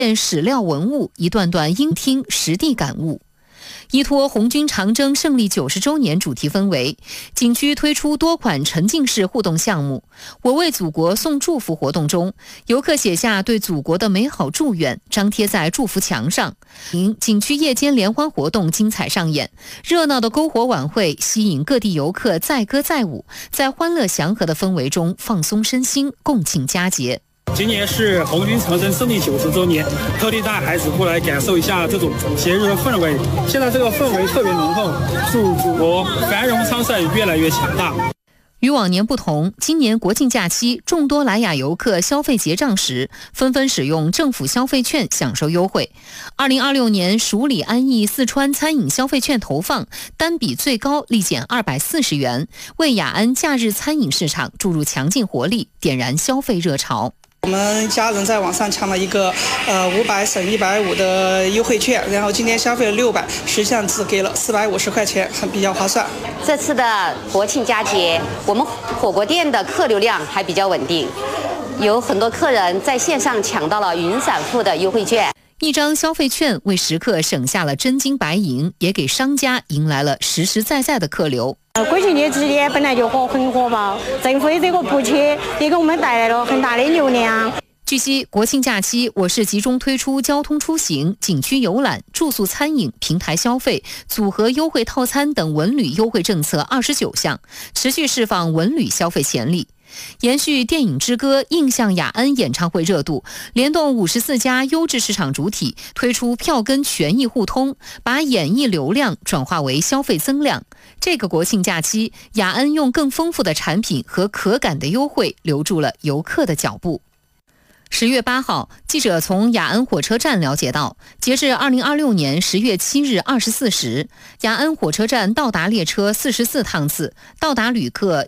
史料文物，一段段音听实地感悟。依托红军长征胜利90周年主题氛围，景区推出多款沉浸式互动项目。我为祖国送祝福活动中，游客写下对祖国的美好祝愿，张贴在祝福墙上。景区夜间联欢活动精彩上演，热闹的篝火晚会吸引各地游客载歌载舞，在欢乐祥和的氛围中放松身心，共庆佳节。 今年是红军长征胜利90周年，特地带孩子过来感受一下这种节日的氛围。现在这个氛围特别浓厚，祝祖国繁荣昌盛，越来越强大。 与往年不同，今年国庆假期，众多莱雅游客消费结账时，纷纷使用政府消费券享受优惠。2026年蜀里安逸四川餐饮消费券投放单笔最高立减240元，为雅安假日餐饮市场注入强劲活力，点燃消费热潮。 我们家人在网上抢了一个500省150的优惠券，然后今天消费了600，实际上只给了450块钱，比较划算。 这次的国庆佳节，我们火锅店的客流量还比较稳定，有很多客人在线上抢到了云闪付的优惠券。 一张消费券为食客省下了真金白银，也给商家迎来了实实在在的客流。 国庆节期间本来就很火爆，政府的这个补贴也给我们带来了很大的流量。 据悉，国庆假期我市集中推出交通出行、景区游览、住宿餐饮、平台消费、组合优惠套餐等文旅优惠政策29项，持续释放文旅消费潜力。延续电影之歌印象雅安演唱会热度，联动54家优质市场主体，推出票根权益互通，把演艺流量转化为消费增量。这个国庆假期，雅安用更丰富的产品和可感的优惠留住了游客的脚步。10月8号，记者从雅安火车站了解到，截至2026年10月7日24时，雅安火车站到达列车44趟次，到达旅客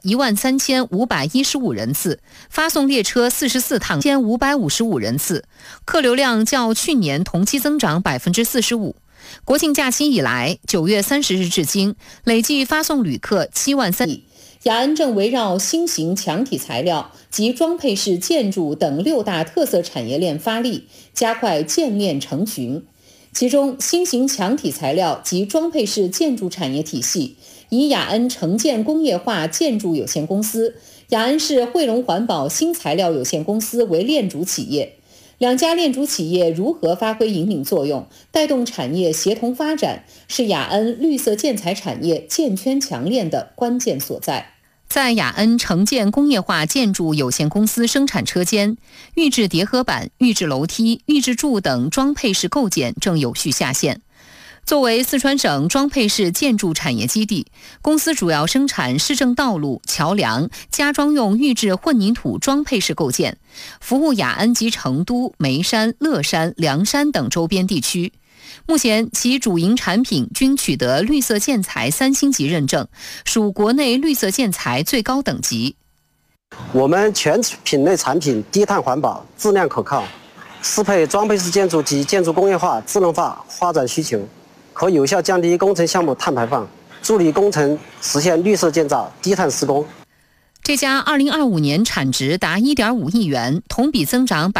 13515人次，发送列车44趟1555人次，客流量较去年同期增长45%。国庆假期以来，9月30日至今，累计发送旅客73000。雅安正围绕新型强体材料及装配式建筑等6大特色产业链发力，加快建链成群。其中，新型强体材料及装配式建筑产业体系以雅安城建工业化建筑有限公司、雅安市汇龙环保新材料有限公司为链主企业。两家链主企业如何发挥引领作用，带动产业协同发展，是雅安绿色建材产业建圈强链的关键所在。在雅安城建工业化建筑有限公司生产车间，预制叠合板、预制楼梯、预制柱等装配式构件正有序下线。作为四川省装配式建筑产业基地，公司主要生产市政道路、桥梁、家装用预制混凝土装配式构件，服务雅安及成都、眉山、乐山、凉山等周边地区。目前其主营产品均取得绿色建材3星级认证，属国内绿色建材最高等级。 我们全品类产品低碳环保、质量可靠，适配装配式建筑及建筑工业化、智能化发展需求，可有效降低工程项目碳排放，助力工程实现绿色建造、低碳施工。 这家2025年产值达1.5亿元，同比增长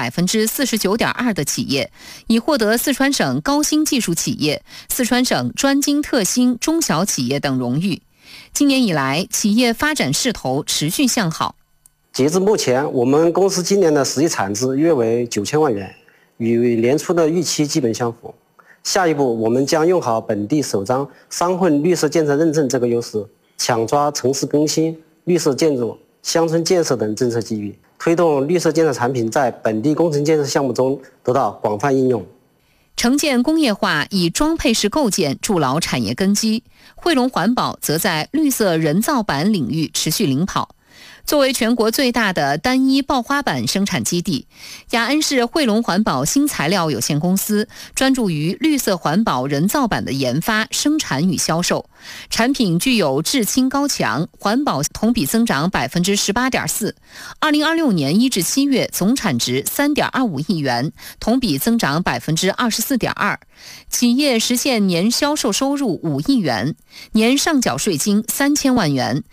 49.2%的企业，已获得四川省高新技术企业、四川省专精特新中小企业等荣誉。今年以来，企业发展势头持续向好。 截至目前，我们公司今年的实际产值约为9000万元，与年初的预期基本相符。下一步，我们将用好本地首张商混绿色建材认证这个优势，抢抓城市更新、绿色建筑、乡村建设等政策机遇，推动绿色建设产品在本地工程建设项目中得到广泛应用。 城建工业化以装配式构件筑牢产业根基，汇龙环保则在绿色人造板领域持续领跑。作为全国最大的单一爆花板生产基地，雅安市汇龙环保新材料有限公司专注于绿色环保人造板的研发、生产与销售，产品具有质轻高强，环保同比增长18.4%。2026年1至7月总产值3.25亿元，同比增长24.2%。企业实现年销售收入5亿元，年上缴税金3000万元。